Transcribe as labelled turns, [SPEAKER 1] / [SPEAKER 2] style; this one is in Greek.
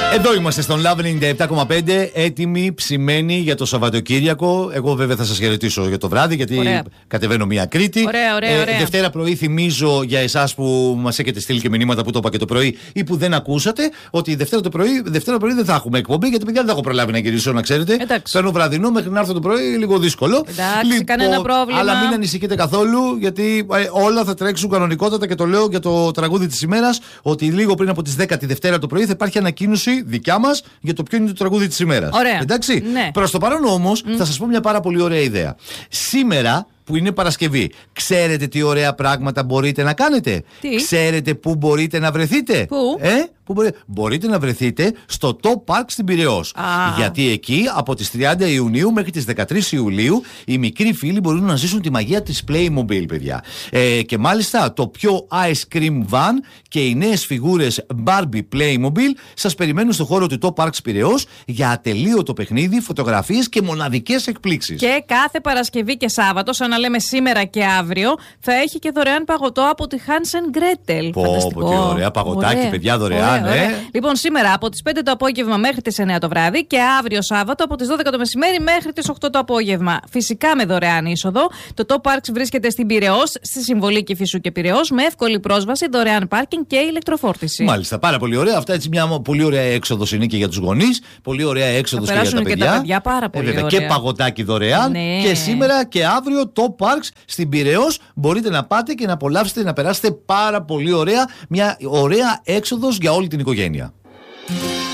[SPEAKER 1] Εδώ είμαστε στον Love 97,5, έτοιμοι, ψημένοι για το Σαββατοκύριακο. Εγώ βέβαια θα σας χαιρετήσω για το βράδυ, γιατί κατεβαίνω μια Κρήτη.
[SPEAKER 2] Ωραία.
[SPEAKER 1] Δευτέρα πρωί θυμίζω για εσάς που μας έχετε στείλει και μηνύματα που το είπα και το πρωί ή που δεν ακούσατε, ότι Δευτέρα πρωί δεν θα έχουμε εκπομπή, γιατί παιδιά δεν έχω προλάβει να γυρίσω, να ξέρετε. Παίρνω βραδινό μέχρι να έρθω το πρωί, λίγο δύσκολο.
[SPEAKER 2] Εντάξει, κανένα πρόβλημα.
[SPEAKER 1] Αλλά μην ανησυχείτε καθόλου, γιατί όλα θα τρέξουν κανονικότατα και το λέω για το τραγούδι της ημέρας, ότι λίγο πριν από τις 10 τη Δευτέρα το πρωί θα υπάρχει ανακοίνωση δικιά μας για το ποιο είναι το τραγούδι της ημέρας.
[SPEAKER 2] Ωραία.
[SPEAKER 1] Εντάξει.
[SPEAKER 2] Ναι.
[SPEAKER 1] Προς το παρόν όμως θα σας πω μια πάρα πολύ ωραία ιδέα. Σήμερα που είναι Παρασκευή, ξέρετε τι ωραία πράγματα μπορείτε να κάνετε?
[SPEAKER 2] Τι?
[SPEAKER 1] Ξέρετε πού μπορείτε να βρεθείτε?
[SPEAKER 2] Πού?
[SPEAKER 1] Μπορείτε να βρεθείτε στο Top Park στην Πειραιώς. Γιατί εκεί από τις 30 Ιουνίου μέχρι τις 13 Ιουλίου οι μικροί φίλοι μπορούν να ζήσουν τη μαγεία της Playmobil, παιδιά. Και μάλιστα το πιο ice cream van και οι νέες φιγούρες Barbie Playmobil σας περιμένουν στο χώρο του Top Park στην Πειραιώς για ατελείωτο παιχνίδι, φωτογραφίες και μοναδικές εκπλήξεις.
[SPEAKER 2] Και κάθε Παρασκευή και Σάββατο, σαν να λέμε σήμερα και αύριο, θα έχει και δωρεάν παγωτό από τη Hansen Gretel.
[SPEAKER 1] Πω, τι ωραία παγωτάκι, παιδιά, δωρεάν.
[SPEAKER 2] Λοιπόν, σήμερα από τις 5 το απόγευμα μέχρι τις 9 το βράδυ και αύριο Σάββατο από τις 12 το μεσημέρι μέχρι τις 8 το απόγευμα. Φυσικά με δωρεάν είσοδο. Το Top Parks βρίσκεται στην Πειραιώς, στη Συμβολή Κηφισού και Πειραιώς, με εύκολη πρόσβαση, δωρεάν πάρκινγκ και ηλεκτροφόρτιση.
[SPEAKER 1] Μάλιστα, πάρα πολύ ωραία. Αυτά έτσι μια πολύ ωραία έξοδος είναι και για τους γονείς. Πολύ ωραία έξοδος και για τα παιδιά.
[SPEAKER 2] Και τα παιδιά πάρα πολύ ωραία.
[SPEAKER 1] Και παγωτάκι δωρεάν. Ναι. Και σήμερα και αύριο Top Parks στην Πειραιώς μπορείτε να πάτε και να απολαύσετε, να περάσετε πάρα πολύ ωραία. Μια ωραία έξοδος για όλη την οικογένεια.